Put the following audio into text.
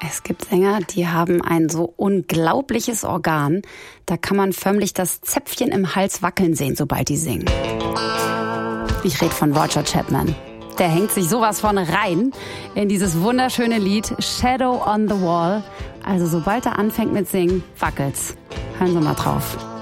Es gibt Sänger, die haben ein so unglaubliches Organ. Da kann man förmlich das Zäpfchen im Hals wackeln sehen, sobald die singen. Ich rede von Roger Chapman. Der hängt sich sowas von rein in dieses wunderschöne Lied Shadow on the Wall. Also sobald er anfängt mit Singen, wackelt's. Hören Sie mal drauf.